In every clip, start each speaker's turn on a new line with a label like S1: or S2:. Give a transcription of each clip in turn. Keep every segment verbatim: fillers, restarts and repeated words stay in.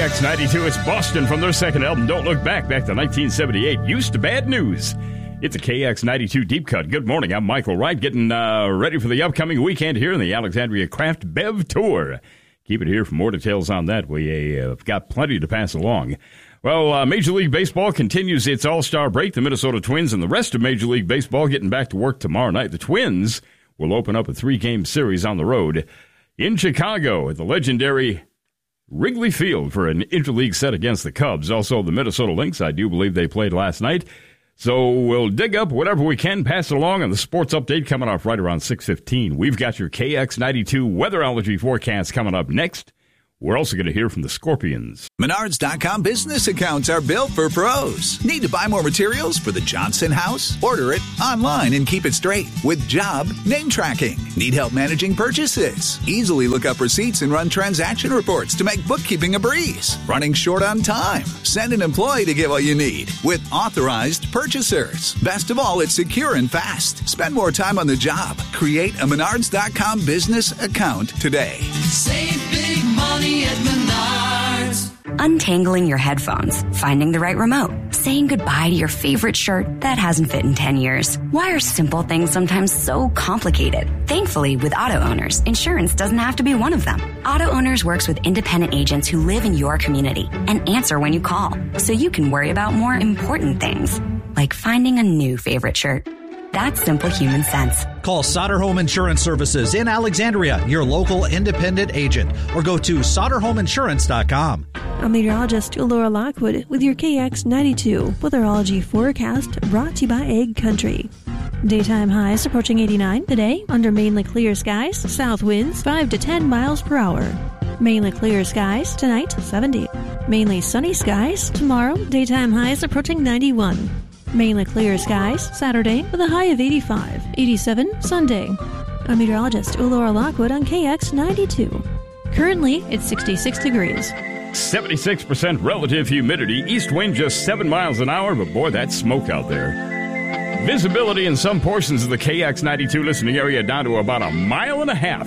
S1: X ninety-two, it's Boston from their second album, Don't Look Back, back to nineteen seventy-eight. Used to Bad News. It's a K X ninety-two Deep Cut. Good morning, I'm Michael Wright, getting uh, ready for the upcoming weekend here in the Alexandria Craft Bev Tour. Keep it here for more details on that. We uh, have got plenty to pass along. Well, uh, Major League Baseball continues its All-Star break. The Minnesota Twins and the rest of Major League Baseball getting back to work tomorrow night. The Twins will open up a three-game series on the road in Chicago at the legendary Wrigley Field for an interleague set against the Cubs. Also, the Minnesota Lynx, I do believe they played last night. So we'll dig up whatever we can, pass it along on the sports update coming off right around six fifteen. We've got your K X ninety-two weatherology forecast coming up next. We're also going to hear from the Scorpions.
S2: Menards dot com business accounts are built for pros. Need to buy more materials for the Johnson house? Order it online and keep it straight with job name tracking. Need help managing purchases? Easily look up receipts and run transaction reports to make bookkeeping a breeze. Running short on time? Send an employee to get what you need with authorized purchasers. Best of all, it's secure and fast. Spend more time on the job. Create a Menards dot com business account today.
S3: Save big money at Menards.
S4: Untangling your headphones, finding the right remote, saying goodbye to your favorite shirt that hasn't fit in ten years. Why are simple things sometimes so complicated? Thankfully, with Auto Owners, insurance doesn't have to be one of them. Auto Owners works with independent agents who live in your community and answer when you call, so you can worry about more important things, like finding a new favorite shirt. That's simple human sense.
S5: Call Sauter Home Insurance Services in Alexandria, your local independent agent, or go to sauter home insurance dot com.
S6: I'm meteorologist Laura Lockwood with your K X ninety-two weatherology forecast brought to you by Egg Country. Daytime highs approaching eighty-nine today under mainly clear skies, south winds five to ten miles per hour. Mainly clear skies tonight, seventy. Mainly sunny skies tomorrow, daytime highs approaching ninety-one. Mainly clear skies Saturday with a high of eighty-five. eighty-seven Sunday. I'm meteorologist Laura Lockwood on K X ninety-two. Currently, it's sixty-six degrees.
S1: seventy-six percent relative humidity. East wind just seven miles an hour, but boy, that's smoke out there. Visibility in some portions of the K X ninety-two listening area down to about a mile and a half.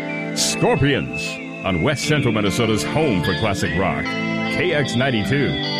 S1: Scorpions on West Central Minnesota's home for classic rock. K X ninety-two.